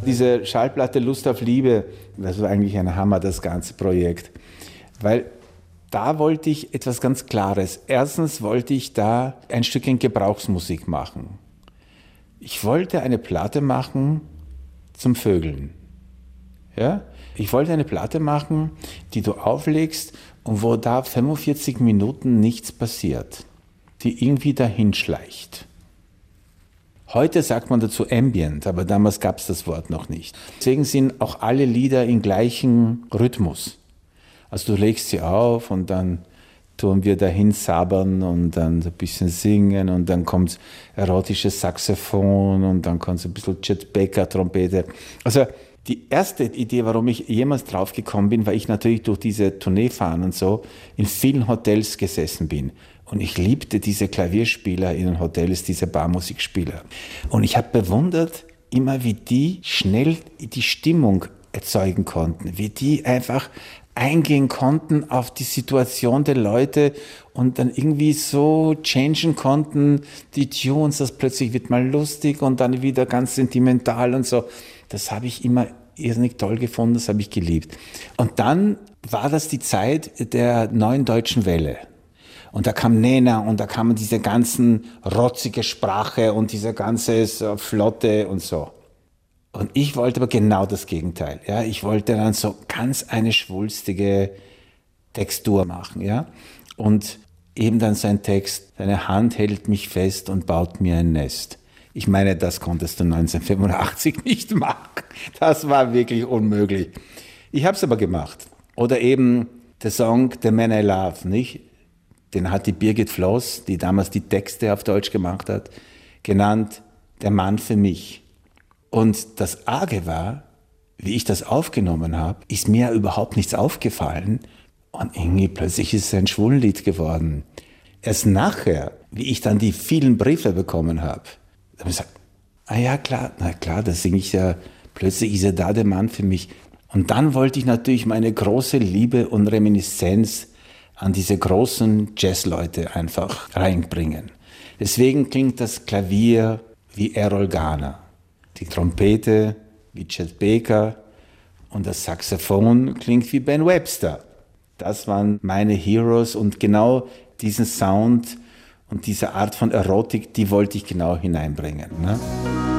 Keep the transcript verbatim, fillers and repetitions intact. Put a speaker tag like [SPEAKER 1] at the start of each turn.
[SPEAKER 1] Diese Schallplatte Lust auf Liebe, das war eigentlich ein Hammer, das ganze Projekt. Weil da wollte ich etwas ganz Klares. Erstens wollte ich da ein Stückchen Gebrauchsmusik machen. Ich wollte eine Platte machen zum Vögeln. Ja? Ich wollte eine Platte machen, die du auflegst und wo da fünfundvierzig Minuten nichts passiert, die irgendwie dahin schleicht. Heute sagt man dazu Ambient, aber damals gab es das Wort noch nicht. Deswegen sind auch alle Lieder im gleichen Rhythmus. Also du legst sie auf und dann tun wir dahin sabbern und dann ein bisschen singen und dann kommt erotisches Saxophon und dann kommt so ein bisschen Chet Baker Trompete. Also die erste Idee, warum ich jemals drauf gekommen bin, weil ich natürlich durch diese Tournee fahren und so in vielen Hotels gesessen bin. Und ich liebte diese Klavierspieler in den Hotels, diese Barmusikspieler. Und ich habe bewundert immer, wie die schnell die Stimmung erzeugen konnten, wie die einfach eingehen konnten auf die Situation der Leute und dann irgendwie so changen konnten, die Tunes, das plötzlich wird mal lustig und dann wieder ganz sentimental und so. Das habe ich immer irrsinnig toll gefunden, das habe ich geliebt. Und dann war das die Zeit der neuen deutschen Welle. Und da kam Nena und da kam diese ganzen rotzige Sprache und diese ganze so Flotte und so. Und ich wollte aber genau das Gegenteil. Ja, ich wollte dann so ganz eine schwulstige Textur machen. Ja, und eben dann so ein Text: Deine Hand hält mich fest und baut mir ein Nest. Ich meine, das konntest du neunzehnhundertfünfundachtzig nicht machen. Das war wirklich unmöglich. Ich habe es aber gemacht. Oder eben der Song The Man I Love, nicht? Den hat die Birgit Floss, die damals die Texte auf Deutsch gemacht hat, genannt Der Mann für mich. Und das Arge war, wie ich das aufgenommen habe, ist mir überhaupt nichts aufgefallen. Und irgendwie plötzlich ist es ein Schwulenlied geworden. Erst nachher, wie ich dann die vielen Briefe bekommen habe, da habe ich gesagt, ah ja klar, na klar, da singe ich ja, plötzlich ist er da der Mann für mich. Und dann wollte ich natürlich meine große Liebe und Reminiszenz an diese großen Jazzleute einfach reinbringen. Deswegen klingt das Klavier wie Errol Garner, die Trompete wie Chet Baker und das Saxophon klingt wie Ben Webster. Das waren meine Heroes und genau diesen Sound und diese Art von Erotik, die wollte ich genau hineinbringen. Ne?